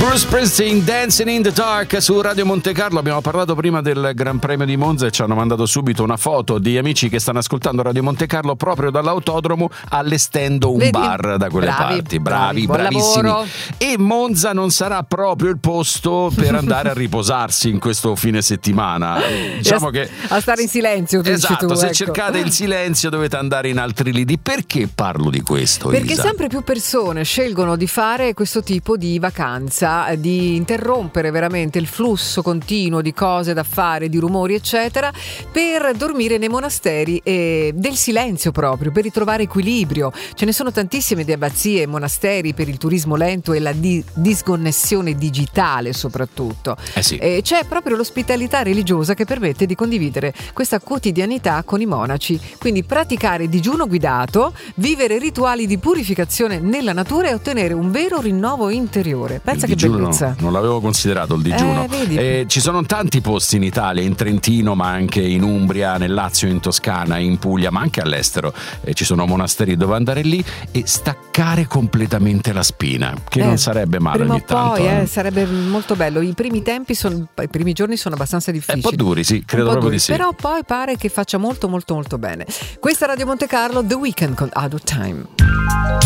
Bruce Springsteen, Dancing in the Dark su Radio Monte Carlo. Abbiamo parlato prima del Gran Premio di Monza e ci hanno mandato subito una foto di amici che stanno ascoltando Radio Monte Carlo proprio dall'autodromo, allestendo un bar da quelle parti. Bravissimi. Lavoro. E Monza non sarà proprio il posto per andare a riposarsi in questo fine settimana. Diciamo che a stare in silenzio, esatto, se ecco. cercate il silenzio dovete andare in altri lidi. Perché parlo di questo, Perché Isa? sempre più persone scelgono di fare questo tipo di vacanza, di interrompere veramente il flusso continuo di cose da fare, di rumori eccetera, per dormire nei monasteri del silenzio, proprio per ritrovare equilibrio. Ce ne sono tantissime di abbazie e monasteri per il turismo lento e la disconnessione digitale soprattutto. Sì. C'è proprio l'ospitalità religiosa che permette di condividere questa quotidianità con i monaci, quindi praticare digiuno guidato, vivere rituali di purificazione nella natura e ottenere un vero rinnovo interiore. Pensa che bellezza. Non l'avevo considerato il digiuno. Ci sono tanti posti in Italia, in Trentino ma anche in Umbria, nel Lazio, in Toscana, in Puglia, ma anche all'estero. Ci sono monasteri dove andare lì e staccare completamente la spina, che non sarebbe male ogni tanto. Poi sarebbe molto bello. I primi giorni sono abbastanza difficili. Un po' duri, sì, credo proprio di sì. Però poi pare che faccia molto molto molto bene. Questa è Radio Monte Carlo, The Weeknd con Out of Time.